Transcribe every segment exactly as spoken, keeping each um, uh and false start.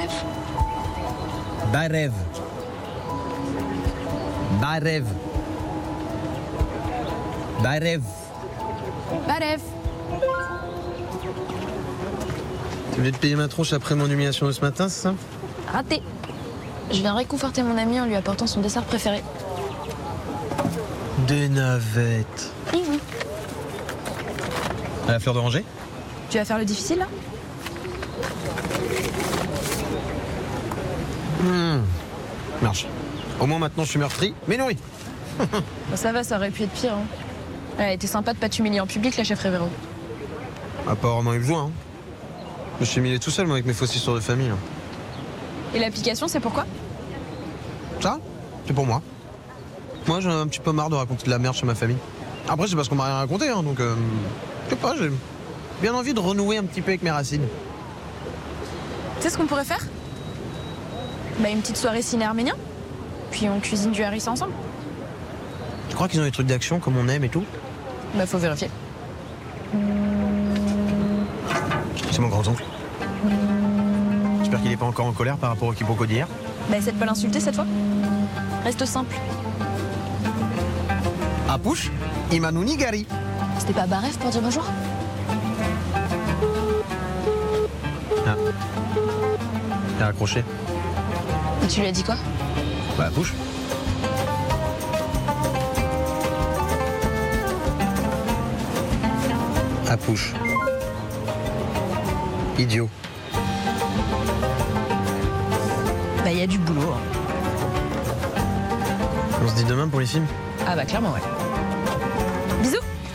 Barev. Barev. Barev. Barev. Tu voulais te payer ma tronche après mon humiliation de ce matin, c'est ça? Raté. Je viens réconforter mon ami en lui apportant son dessert préféré. Des navettes. Oui, oui. À la fleur d'oranger? Tu vas faire le difficile, là? Mmh. Marche. Au moins maintenant je suis meurtri, mais non oui. Bon, ça va, ça aurait pu être pire. Hein. Elle était sympa de pas t'humilier en public, la chef Révéro. Ah, pas vraiment eu besoin. Hein. Je me suis humilié tout seul, moi, avec mes fausses histoires de famille. Là. Et l'application, c'est pourquoi? Ça, c'est pour moi. Moi, j'en ai un petit peu marre de raconter de la merde chez ma famille. Après, c'est parce qu'on m'a rien raconté, hein, donc... Euh, je sais pas, j'ai bien envie de renouer un petit peu avec mes racines. Tu sais ce qu'on pourrait faire? Bah, une petite soirée ciné arménien. Puis on cuisine du harissa ensemble. Tu crois qu'ils ont des trucs d'action comme on aime et tout? Bah, faut vérifier. C'est mon grand-oncle. J'espère qu'il est pas encore en colère par rapport au quiproquo d'hier. Bah, essaie de pas l'insulter cette fois. Reste simple. Apouche, Imanouni Gari. C'était pas Barev pour dire bonjour? Ah. T'as accroché. Et tu lui as dit quoi? Bah, Apouche. Apouche. Idiot. Bah, y a du boulot. Hein. On se dit demain pour les films? Ah bah, clairement, ouais. Bisous.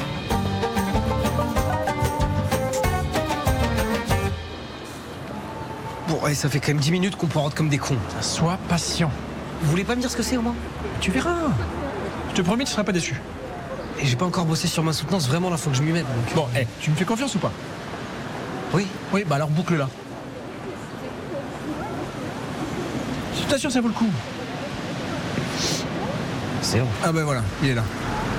Bon, ouais, ça fait quand même dix minutes qu'on poirote comme des cons. Sois patient. Vous voulez pas me dire ce que c'est au moins? Tu verras. Je te promets, tu seras pas déçu. Et j'ai pas encore bossé sur ma soutenance, vraiment là, faut que je m'y mette. Donc... Bon, hé, hey, tu me fais confiance ou pas? Oui. Oui, bah alors boucle-la. Je t'assure, ça vaut le coup. C'est bon. Ah ben voilà, il est là.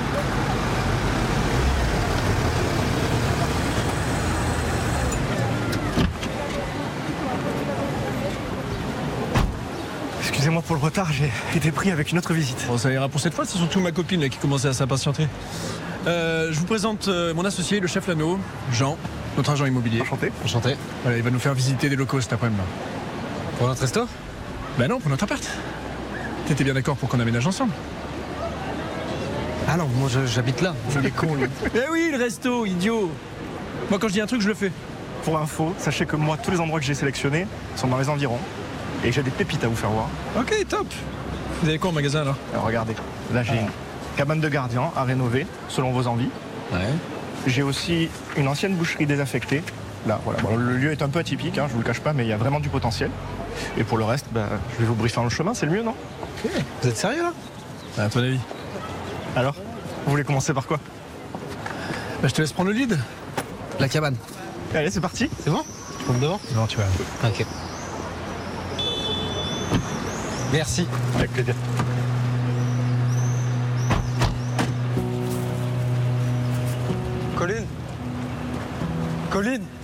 Excusez-moi pour le retard, j'ai été pris avec une autre visite. Bon, ça ira pour cette fois, c'est surtout ma copine là, qui commençait à s'impatienter. Euh, je vous présente euh, mon associé, le chef Lano, Jean, notre agent immobilier. Enchanté. Enchanté. Voilà, il va nous faire visiter des locaux cet après-midi. Pour notre resto? Ben non, pour notre appart. T'étais bien d'accord pour qu'on aménage ensemble? Ah non, moi je- j'habite là. Il est con, lui. Eh oui, le resto, idiot. Moi, quand je dis un truc, je le fais. Pour info, sachez que moi, tous les endroits que j'ai sélectionnés sont dans les environs. Et j'ai des pépites à vous faire voir. Ok, top. Vous avez quoi au magasin, alors? Alors regardez, là j'ai une cabane de gardien à rénover, selon vos envies. Ouais. J'ai aussi une ancienne boucherie désaffectée. Là, voilà. Bon, le lieu est un peu atypique, hein, je vous le cache pas, mais il y a vraiment du potentiel. Et pour le reste, bah, je vais vous briefer dans le chemin, c'est le mieux, non? Ok. Vous êtes sérieux là? À ton avis? Alors, vous voulez commencer par quoi? Bah, je te laisse prendre le lead. La cabane. Allez, c'est parti. C'est bon? Je compte devant? Non, tu vas. Ok. Merci. Avec plaisir. Colline Colline